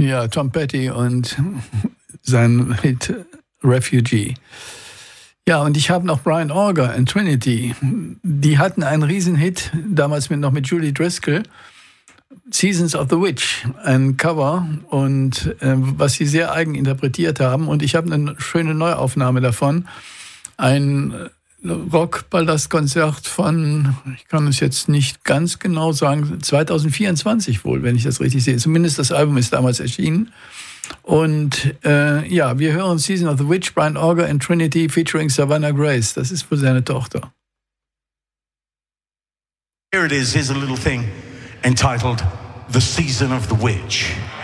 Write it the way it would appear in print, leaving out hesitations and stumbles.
Ja, Tom Petty und sein Hit Refugee. Ja, und ich habe noch Brian Auger und Trinity. Die hatten einen Riesenhit, damals noch mit Julie Driscoll. Seasons of the Witch, ein Cover, und was sie sehr eigen interpretiert haben. Und ich habe eine schöne Neuaufnahme davon. Ein Rockballastkonzert von, ich kann es jetzt nicht ganz genau sagen, 2024 wohl, wenn ich das richtig sehe. Zumindest das Album ist damals erschienen. Und ja, wir hören Season of the Witch, Brian Auger and Trinity featuring Savannah Grace. Das ist für seine Tochter. Here it is, here's a little thing entitled The Season of the Witch.